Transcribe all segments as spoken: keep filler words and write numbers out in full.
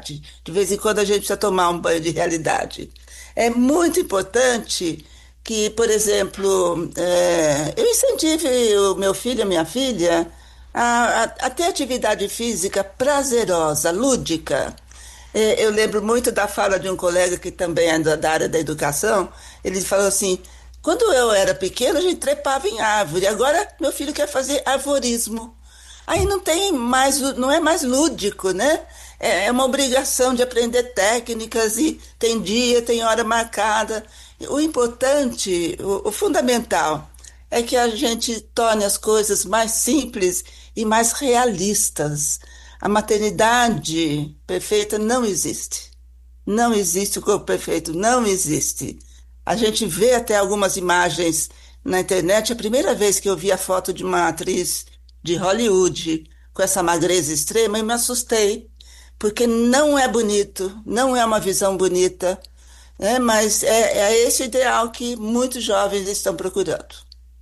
realidade. De vez em quando a gente precisa tomar um banho de realidade. É muito importante que, por exemplo, é, eu incentive o meu filho e a minha filha a, a, a ter atividade física prazerosa, lúdica. É, eu lembro muito da fala de um colega que também é da da área da educação. Ele falou assim: quando eu era pequeno, a gente trepava em árvore. Agora meu filho quer fazer arvorismo. Aí não tem mais, não é mais lúdico, né? É é uma obrigação de aprender técnicas e tem dia, tem hora marcada. O importante, o, o fundamental, é que a gente torne as coisas mais simples e mais realistas. A maternidade perfeita não existe. Não existe o corpo perfeito, não existe. A gente vê até algumas imagens na internet. A primeira vez que eu vi a foto de uma atriz de Hollywood com essa magreza extrema, eu me assustei, porque não é bonito, não é uma visão bonita, né? Mas é, é esse ideal que muitos jovens estão procurando.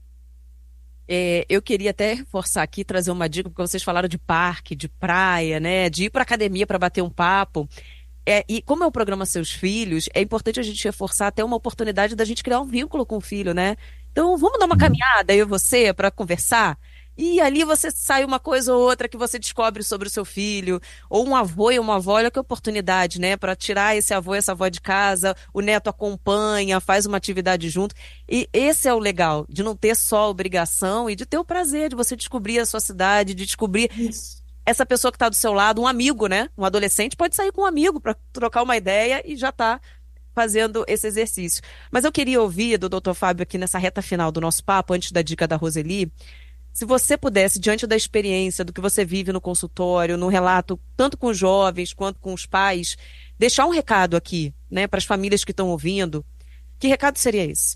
É, eu queria até reforçar aqui, trazer uma dica, porque vocês falaram de parque, de praia, né? De ir para academia para bater um papo. É, e como é o programa Seus Filhos, é importante a gente reforçar até uma oportunidade da gente criar um vínculo com o filho, né? Então, vamos dar uma caminhada, eu e você, para conversar? E ali você sai uma coisa ou outra que você descobre sobre o seu filho, ou um avô e uma avó, olha que oportunidade, né? Para tirar esse avô e essa avó de casa, o neto acompanha, faz uma atividade junto. E esse é o legal, de não ter só a obrigação e de ter o prazer de você descobrir a sua cidade, de descobrir Isso. essa pessoa que está do seu lado, um amigo, né? Um adolescente pode sair com um amigo para trocar uma ideia e já está fazendo esse exercício. Mas eu queria ouvir do doutor Fábio aqui nessa reta final do nosso papo, antes da dica da Roseli, se você pudesse, diante da experiência, do que você vive no consultório, no relato, tanto com os jovens quanto com os pais, deixar um recado aqui, né, para as famílias que estão ouvindo, que recado seria esse?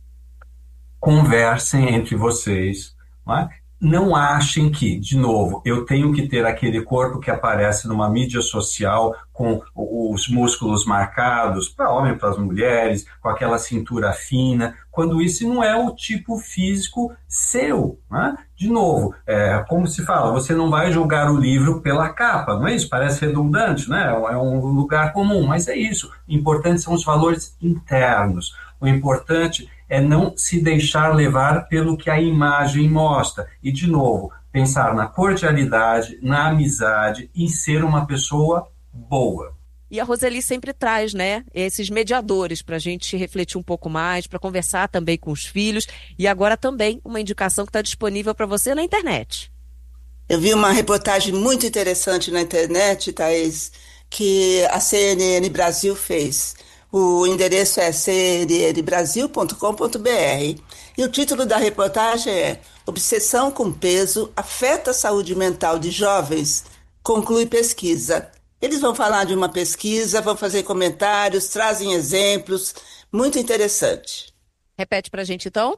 Conversem entre vocês, não é? Não achem que, de novo, eu tenho que ter aquele corpo que aparece numa mídia social com os músculos marcados, para homem, para as mulheres, com aquela cintura fina, quando isso não é o tipo físico seu, né? De novo, é, como se fala, você não vai julgar o livro pela capa, não é isso? Parece redundante, né? É um lugar comum, mas é isso. O importante são os valores internos. O importante é não se deixar levar pelo que a imagem mostra. E, de novo, pensar na cordialidade, na amizade e ser uma pessoa boa. E a Roseli sempre traz, né, esses mediadores para a gente refletir um pouco mais, para conversar também com os filhos. E agora também uma indicação que está disponível para você na internet. Eu vi uma reportagem muito interessante na internet, Thaís, que a C N N Brasil fez. O endereço é c n n brasil ponto com ponto b r e o título da reportagem é Obsessão com peso afeta a saúde mental de jovens, conclui pesquisa. Eles vão falar de uma pesquisa, vão fazer comentários, trazem exemplos, muito interessante. Repete para a gente, então.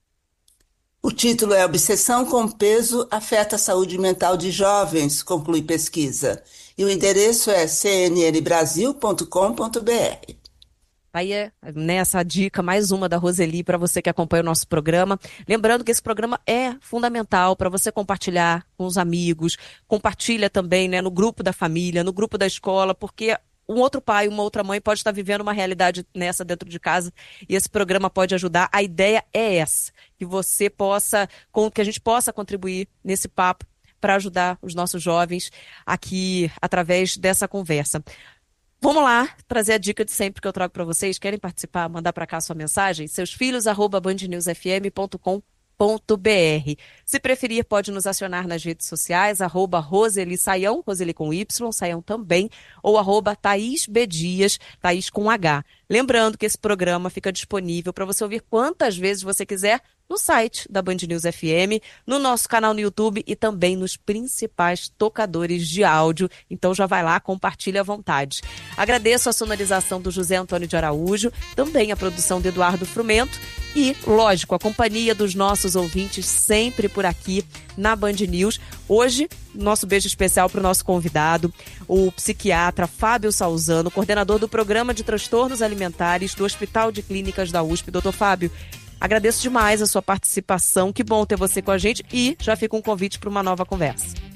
O título é Obsessão com peso afeta a saúde mental de jovens, conclui pesquisa. E o endereço é c n n brasil ponto com ponto b r. Aí é nessa dica, mais uma da Roseli para você que acompanha o nosso programa. Lembrando que esse programa é fundamental para você compartilhar com os amigos, compartilha também, né, no grupo da família, no grupo da escola, porque um outro pai, uma outra mãe pode estar vivendo uma realidade nessa dentro de casa e esse programa pode ajudar. A ideia é essa, que você possa, que a gente possa contribuir nesse papo para ajudar os nossos jovens aqui através dessa conversa. Vamos lá, trazer a dica de sempre que eu trago para vocês. Querem participar? Mandar para cá a sua mensagem? seusfilhos arroba band news f m ponto com ponto b r. Se preferir, pode nos acionar nas redes sociais, arroba Roseli Saião, Roseli com Y, Saião também, ou arroba Thaís B. Dias, Thaís com H. Lembrando que esse programa fica disponível para você ouvir quantas vezes você quiser no site da Band News F M, no nosso canal no YouTube e também nos principais tocadores de áudio. Então já vai lá, compartilha à vontade. Agradeço a sonorização do José Antônio de Araújo, também a produção de Eduardo Frumento e, lógico, a companhia dos nossos ouvintes sempre por aqui na Band News. Hoje, nosso beijo especial para o nosso convidado, o psiquiatra Fábio Salzano, coordenador do Programa de Transtornos Alimentares do Hospital de Clínicas da U S P. Doutor Fábio, agradeço demais a sua participação, que bom ter você com a gente e já fica um convite para uma nova conversa.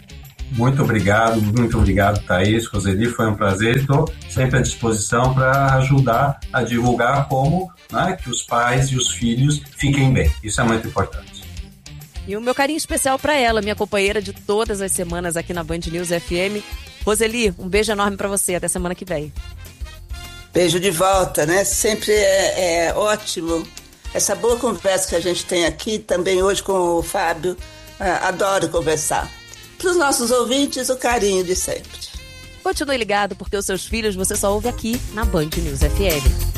Muito obrigado, muito obrigado, Thaís, Roseli, foi um prazer. Estou sempre à disposição para ajudar a divulgar como, né, que os pais e os filhos fiquem bem. Isso é muito importante. E o meu carinho especial para ela, minha companheira de todas as semanas aqui na Band News F M. Roseli, um beijo enorme para você. Até semana que vem. Beijo de volta, né? Sempre é, é ótimo essa boa conversa que a gente tem aqui, também hoje com o Fábio. Adoro conversar. Para os nossos ouvintes, o carinho de sempre. Continue ligado, porque os seus filhos você só ouve aqui na Band News F M.